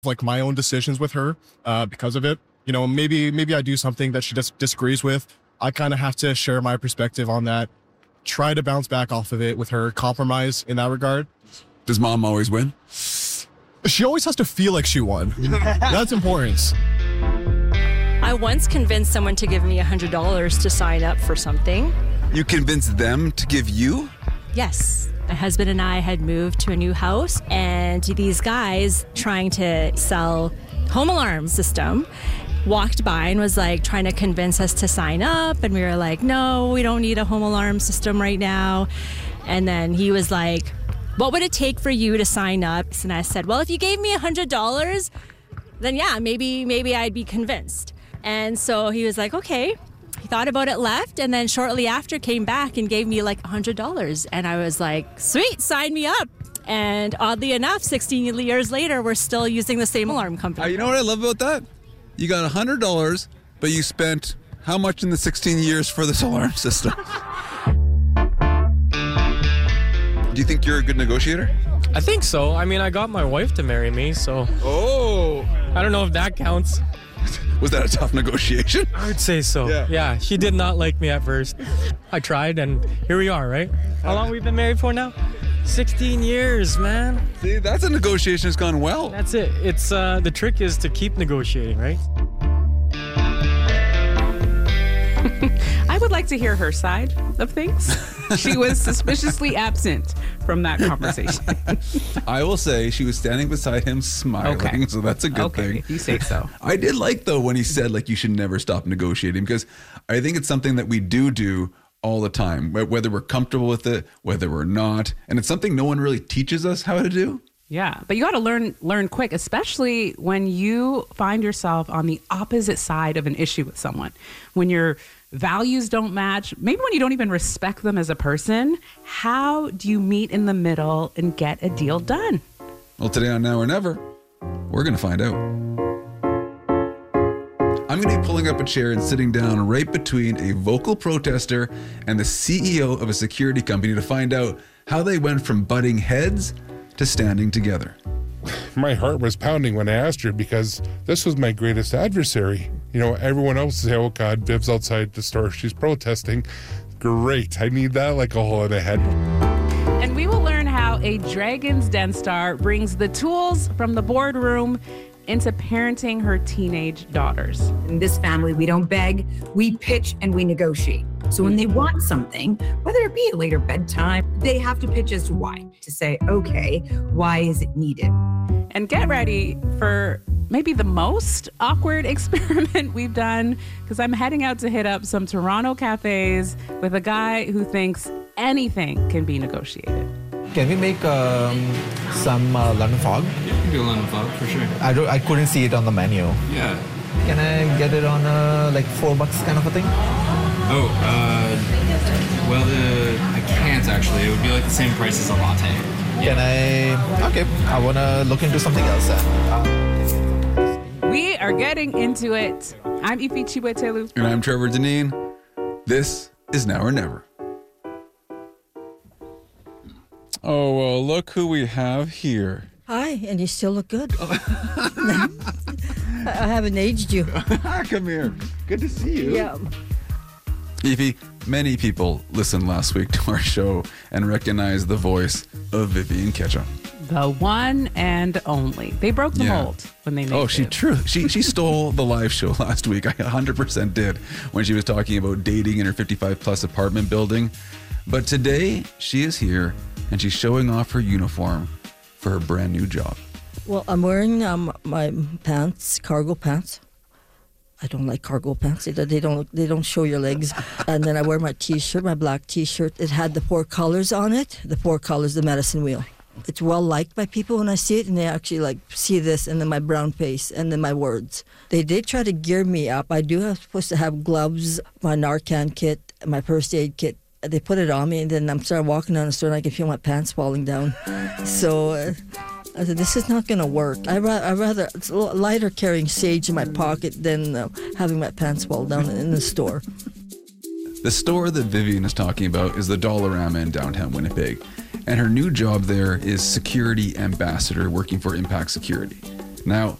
like my own decisions with her because of it. You know, maybe I do something that she just disagrees with. I kind of have to share my perspective on that, try to bounce back off of it with her, compromise in that regard. Does mom always win? She always has to feel like she won. That's important. I once convinced someone to give me $100 to sign up for something. You convinced them to give you? Yes. My husband and I had moved to a new house, and these guys trying to sell home alarm system walked by and was like trying to convince us to sign up. And we were like, no, we don't need a home alarm system right now. And then he was like, what would it take for you to sign up? And I said, well, if you gave me $100, then yeah, maybe I'd be convinced. And so he was like, okay. He thought about it, left, and then shortly after came back and gave me like $100. And I was like, sweet, sign me up. And oddly enough, 16 years later, we're still using the same alarm company. You know what I love about that? You got $100, but you spent how much in the 16 years for this alarm system? Do you think you're a good negotiator? I think so. I mean, I got my wife to marry me, so... Oh! I don't know if that counts. Was that a tough negotiation? I would say so. Yeah, she did not like me at first. I tried, and here we are, right? How long we've been married for now? 16 years, man. See, that's a negotiation that's gone well. That's it. It's the trick is to keep negotiating, right? I would like to hear her side of things. She was suspiciously absent from that conversation. I will say she was standing beside him smiling, so that's a good thing. If you say so. I did like, though, when he said, like, you should never stop negotiating, because I think it's something that we do all the time, whether we're comfortable with it, whether we're not. And it's something no one really teaches us how to do. Yeah, but you got to learn quick, especially when you find yourself on the opposite side of an issue with someone. When your values don't match, maybe when you don't even respect them as a person, how do you meet in the middle and get a deal done? Well, today on Now or Never, we're going to find out. I'm going to be pulling up a chair and sitting down right between a vocal protester and the CEO of a security company to find out how they went from butting heads to standing together. My heart was pounding when I asked her, because this was my greatest adversary. You know, everyone else say, oh God, Viv's outside the store, she's protesting. Great, I need that like a hole in the head. And we will learn how a Dragon's Den star brings the tools from the boardroom into parenting her teenage daughters. In this family, we don't beg, we pitch and we negotiate. So when they want something, whether it be a later bedtime, they have to pitch as to why, to say, okay, why is it needed? And get ready for maybe the most awkward experiment we've done, because I'm heading out to hit up some Toronto cafes with a guy who thinks anything can be negotiated. Can we make some London fog? Yeah, you can do London fog for sure. I couldn't see it on the menu. Yeah. Can I get it on like $4 kind of a thing? Oh, well, I can't actually. It would be like the same price as a latte. Can I? Okay, I want to look into something else then. We are getting into it. I'm Ifi Chiwetelu. And I'm Trevor Deneen. This is Now or Never. Oh, well, look who we have here. Hi, and you still look good. I haven't aged you. Come here. Good to see you. Yeah. Evie, many people listened last week to our show and recognized the voice of Vivian Ketchum. The one and only. They broke the mold when they made She stole the live show last week. I 100% did, when she was talking about dating in her 55-plus apartment building. But today, she is here, and she's showing off her uniform for her brand new job. Well, I'm wearing my pants, cargo pants. I don't like cargo pants. They don't show your legs. And then I wear my T-shirt, my black T-shirt. It had the 4 colors on it. The 4 colors, the medicine wheel. It's well liked by people when I see it, and they actually like see this, and then my brown face, and then my words. They did try to gear me up. I do have supposed to have gloves, my Narcan kit, my first aid kit. They put it on me, and then I'm starting walking down the store, and I can feel my pants falling down. So I said, this is not going to work. I rather it's a little lighter carrying sage in my pocket than having my pants fall down in the store. The store that Vivian is talking about is the Dollarama in downtown Winnipeg, and her new job there is security ambassador working for Impact Security. Now,